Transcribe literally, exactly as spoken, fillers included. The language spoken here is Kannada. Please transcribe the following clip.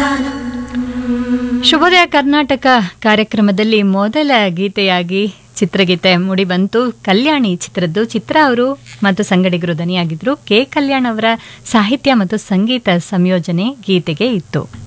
ಶುಭೋದಯ ಕರ್ನಾಟಕ ಕಾರ್ಯಕ್ರಮದಲ್ಲಿ ಮೊದಲ ಗೀತೆಯಾಗಿ ಚಿತ್ರಗೀತೆ ಮೂಡಿಬಂತು. ಕಲ್ಯಾಣಿ ಚಿತ್ರದ್ದು. ಚಿತ್ರ ಅವರು ಮತ್ತು ಸಂಗಡಿಗರು ದನಿಯಾಗಿದ್ರು. ಕೆ ಕಲ್ಯಾಣ್ ಅವರ ಸಾಹಿತ್ಯ ಮತ್ತು ಸಂಗೀತ ಸಂಯೋಜನೆ ಗೀತೆಗೆ ಇತ್ತು.